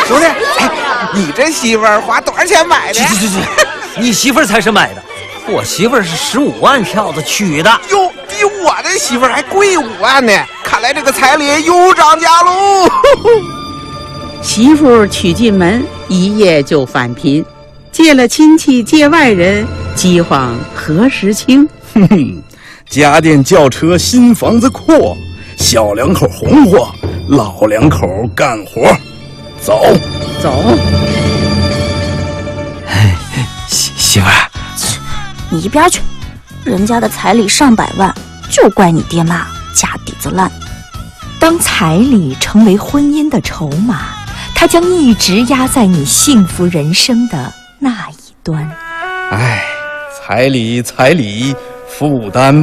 兄弟，哎，你这媳妇儿花多少钱买的？ 去，你媳妇儿才是买的，我媳妇儿是15万票子娶的。 哟，比我的媳妇儿还贵5万呢！看来这个彩礼又涨价喽。 媳妇娶进门，一夜就返贫，借了亲戚借外人，饥荒何时清？ 哼哼，家电轿车新房子阔，小两口红火，老两口干活。走。 媳妇儿， 你一边去！人家的彩礼上百万，就怪你爹妈家底子烂。 当彩礼成为婚姻的筹码，它将一直压在你幸福人生的那一端。 哎，彩礼，负担